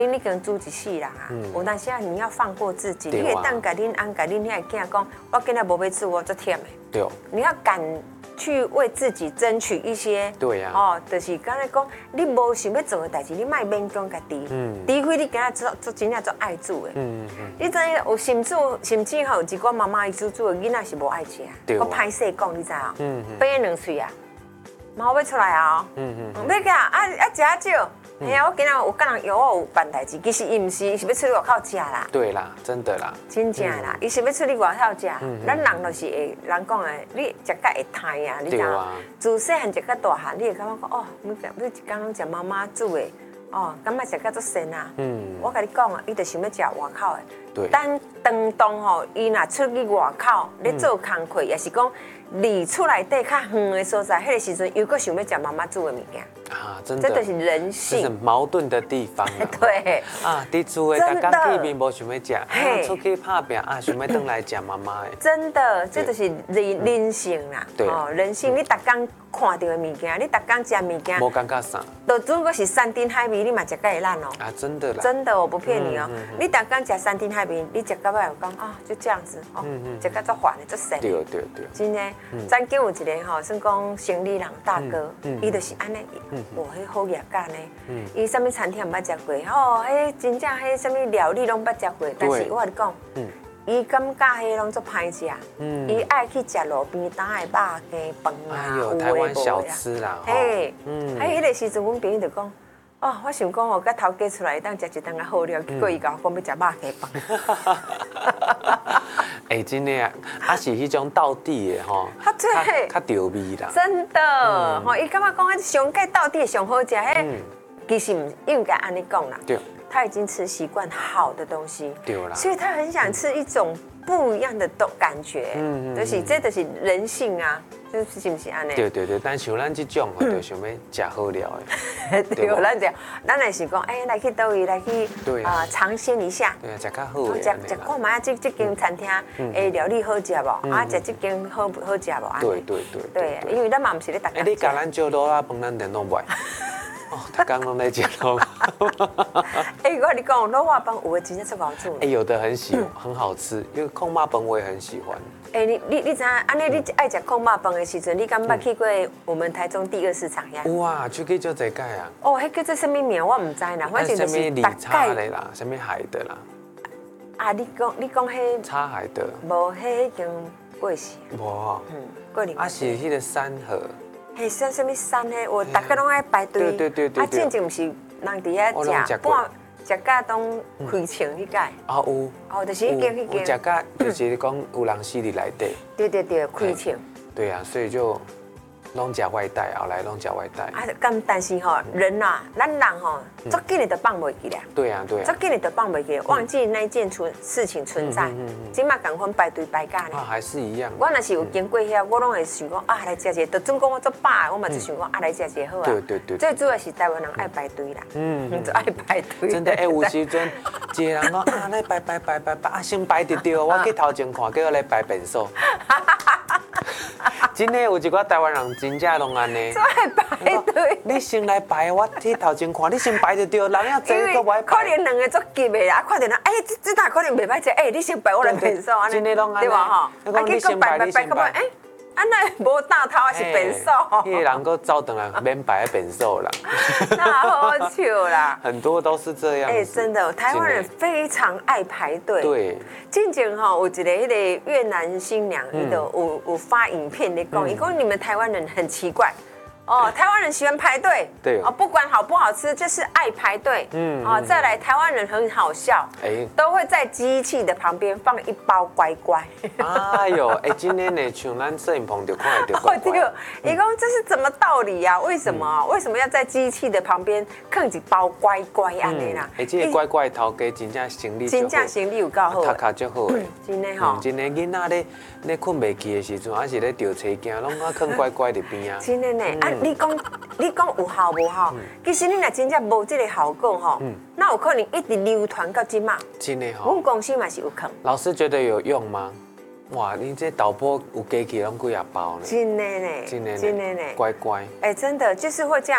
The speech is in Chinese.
你可能煮一世人啊，有当时你要放过自己，你会当甲恁翁甲恁遐囝讲，我今日无要煮，我足忝的。 对。 你要敢去为自己争取一些。 对呀。 就是刚才讲，你无想要做的代志，你莫勉强家己。除非你今日做真正做爱煮的。你知影有甚至吼，有一个妈妈伊煮的囡仔是无爱食，我歹势讲，你知啊？掰两喙啊，毛要出来啊！要个食少。哎呀，我今日有个人邀我有办代志，其实伊唔是要出去外口食啦。 对啦，真的啦。 真正啦，伊是要出去外口食。咱人就是会，人讲的，你食甲会贪啊，你知影？自细汉食甲大汉，你会感觉讲哦，你一工拢食妈妈煮的，感觉食甲足鲜啊。我甲你讲啊，伊就想要食外口的。 对。 但当当吼，伊若出去外口咧做工课，也是讲离厝内底较远的所在，迄个时阵又搁想要食妈妈煮的物件。 啊，真的， 这就是人性， 这是矛盾的地方啊。 对啊，伫厝的刚刚见面无想要食，出去拍拼啊，想要回来食妈妈的。 真的，这就是人性啦。 对， 人性，你逐工看到的物件，你逐工食物件， 无感觉啥。 就如果是山珍海味，你嘛食甲会烂哦。 啊，真的啦。 真的，我不骗你哦。你逐工食山珍海味，你食到尾有讲啊，就这样子哦，食甲足烦的，足咸。 对。 真的，咱家有一个吼，算讲生理人大哥，伊就是安尼。哇，迄好业干呢！伊啥物餐厅毋捌食过，迄真正迄啥物料理拢捌食过，但是我跟你讲，伊感觉迄拢足歹食，伊爱去食路边摊的肉羹饭啊， 台湾小吃啦， 嘿，迄个时阵，阮朋友就讲，我想讲甲头家出来当食一顿啊好料，结果伊甲我讲要食肉羹饭。 真的啊，是迄种道地的吼，较调味啦。 真的，伊感觉讲上盖道地上好食，其实唔应该安尼讲啦。对。他已经吃习惯好的东西，对啦，所以他很想吃一种不一样的感觉。就是这就是人性啊，就是不是安尼？ 对，但像咱这种，就想要吃好料的。 对，咱也是讲，来去倒位，来去尝鲜一下。 对啊，食较好的。 食看嘛，这间餐厅料理好食无？食这间好食无？对，因为咱嘛不是咧大家。 你教咱做罗拉饭，咱点拢袂。他刚刚在讲喽。 我跟你讲，肉饭有的真正足好做。 有的很好吃，因为控肉饭我也很喜欢。 你知影安尼你爱食控肉饭的时阵，你敢捌去过我们台中第二市场呀？ 哇，去过就这个啊。 迄叫做什么名我唔知啦，反正就是理查的啦，什么海的啦。 你讲迄茶海的。 无，迄间过时。 无。 过年。 是迄个山河。 像什么山呢？我大家拢爱排队。对。真正不是人伫遐食，食甲拢开枪迄个。有。就是迄间。 有食甲，就是讲有人死伫内底。 对，开枪。 对啊，所以就拢食外带，后来拢食外带。 但是吼，人啊，咱人吼，足紧的就放袂记啦。对啊。足紧的就放袂记，忘记那件事情存在。今嘛赶快排队排假呢。 还是一样。 我若是有经过遐，我拢会想讲来食一个，就总讲我做饱，我嘛就想讲来食一个好啊。对。最主要是台湾人爱排队啦。就爱排队。 真的有时阵，一个人讲来排，先排得到，我去头前看，叫我来排便所。真的有一个台湾人真正拢安尼， 做爱排队。 你先来排，我去头前看，你先排得到，人遐济都袂排。 可能两个足急的啦，看到人，这大可能袂歹食，你先排，我来便所安尼， 真的拢安尼， 对吧？哈， 你先排，你先排， 安尼无大头还是便所。 迄个人佫走转来免排便所啦， 那好笑啦。 很多都是这样。 真的，台湾人非常爱排队。 对。 之前哈，有一个迄个越南新娘，伊就有发影片咧讲，伊讲你们台湾人很奇怪。台湾人喜欢排队， 对不管好不好吃，就是爱排队。再来，台湾人很好笑，都会在机器的旁边放一包乖乖。 哎呦，今天呢，像咱摄影棚就看得到乖乖。 伊讲这是什么道理呀？为什么？为什么要在机器的旁边放一包乖乖安尼啦？ 这个乖乖头家真正生理有够好， 卡足好诶。 真的吼， 真的囡仔咧困袂去的时阵，还是咧钓车囝，拢啊放乖乖伫边啊。 真的呢，你讲有效无效？其实你若真正无这个效果吼，那有可能一直流传到今嘛。 真的吼， 我们公司嘛是有坑。 老师觉得有用吗？哇，你这导播有加起拢几啊包呢？ 真的呢， 真的呢，乖乖。 真的就是会这样。